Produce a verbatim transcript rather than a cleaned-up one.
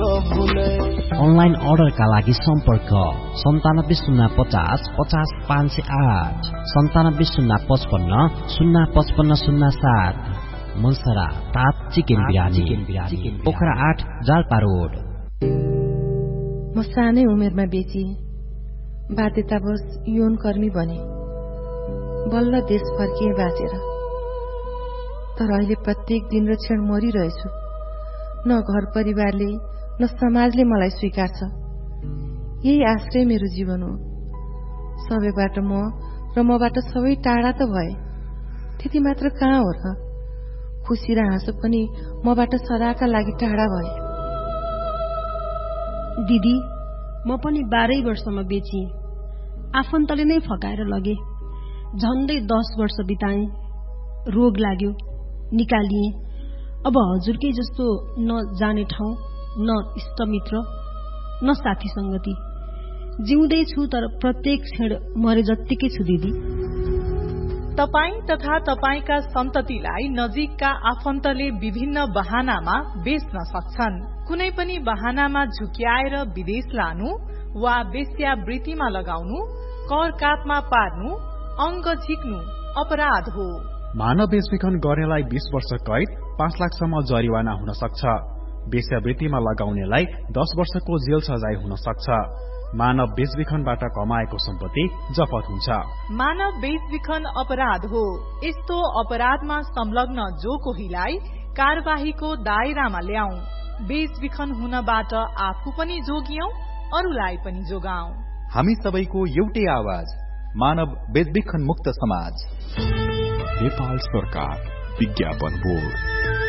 Online अर्डरका लागि सम्पर्क सन्तानब्बे शून्य पचास पचास पाँच सय आठ सन्तानब्बे शून्य पचपन्न शून्य पचपन्न शून्य सात। मनसरा तात चिकन बिरयानी पोखरा आठ जाल्पा रोड। म सानै उमेरमा बेची बाध्यतावश यौन कर्मी बने। बल्ल देश फर्किए बाँचेर। तर अहिले प्रत्येक दिन र क्षण मरिरहेछु। न घर परिवारले न समाजले मलाई स्वीकार्छ। यही आश्रय मेरो जीवन हो। सबैबाट म र मबाट सबै टाढा त भए, त्यति मात्र कहाँ हो र? खुसी र हाँसो पनि मबाट सदाका लागि टाढा भए। दिदी, म पनि बाह्रै वर्षमा बेचिएँ। आफन्तले नै फकाएर लगे। झन्डै दस वर्ष बिताएँ। रोग लाग्यो, निकालिएँ। अब हजुरकै जस्तो न जाने ठाउँ, न इष्टमित्र, न साथी संगति। जिउँदैछु तर प्रत्येक क्षण मरे जत्तिकै छु दिदी। तपाईं तथा तपाईंका सन्ततिलाई नजिकका आफन्तले विभिन्न बहानामा बेच्न सक्छन्। कुनै पनि बहानामा झुक्याएर विदेश लानु वा वेश्यावृत्तिमा लगाउनु, कर कापमा पार्नु, अंग झिक्नु अपराध हो। मानव बेचबिखन गर्नेलाई बीस वर्ष कैद, पाँच लाखसम्म जरिवाना हुन सक्छ। वेश्यावृत्तिमा लगाउनेलाई दस वर्षको जेल सजाय हुन सक्छ। मानव बेचबिखनबाट कमाएको सम्पत्ति जफत हुन्छ। मानव बेचबिखन अपराध हो। यस्तो अपराधमा संलग्न जो कोहीलाई कार्यवाहीको दायरामा ल्याऊ। बेचबिखन हुनबाट आफू पनि जोगियौं, अरूलाई पनि जोगाऊ। हामी सबैको एउटै आवाज, मानव बेचबिखन मुक्त समाज। नेपाल सरकार विज्ञापन बोर्ड।